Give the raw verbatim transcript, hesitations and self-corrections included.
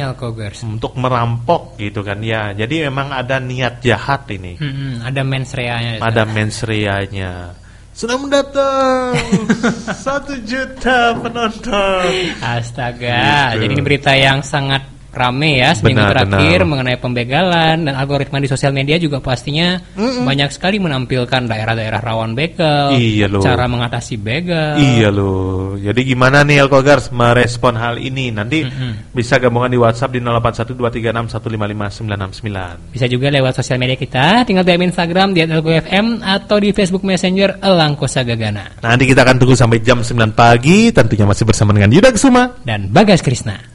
nih Alkogers? Untuk merampok gitu kan ya. Jadi memang ada niat jahat ini. Hmm, ada mens reanya. Ada mens reanya. Senang mendatang satu juta penonton. Astaga, gitu. Jadi ini berita yang sangat rame ya seminggu Benar, terakhir benar. mengenai pembegalan, dan algoritma di sosial media juga pastinya Mm-mm. banyak sekali menampilkan daerah-daerah rawan begal, Iya loh. cara mengatasi begal. Iya loh. Jadi gimana nih Alkogers merespon hal ini? Nanti Mm-mm. bisa gabungan di WhatsApp di nol delapan satu dua tiga enam satu lima lima sembilan enam sembilan. Bisa juga lewat sosial media kita, tinggal D M Instagram di at elgo f m atau di Facebook Messenger Elangko Sagagana. Nanti kita akan tunggu sampai jam sembilan pagi, tentunya masih bersama dengan Yuda Kusuma Dan Bagas Krisna.